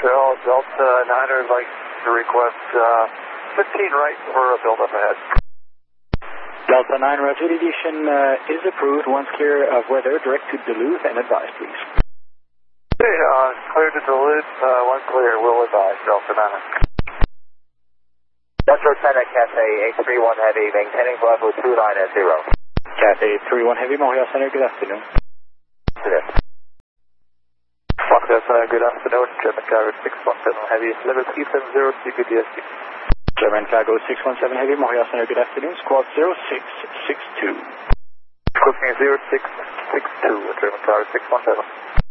Hotel, Delta Niner would like to request 15 right for a build-up ahead. Delta 9 Roger, deviation is approved. Once clear of weather, direct to Duluth and advise, please. Okay, clear to Duluth, once clear, we'll advise, Delta 9. Metro Center, Cathay 831 Heavy, maintaining level 29 at 0. Cathay 831 Heavy, Montreal Center, good afternoon. Good afternoon. Fox good afternoon, German Cargo 617 Heavy, level 370, CPTSD. German Cargo 617 Heavy, Montreal Center, good afternoon, squawk 0662. Squawking 0662, German Cargo 617.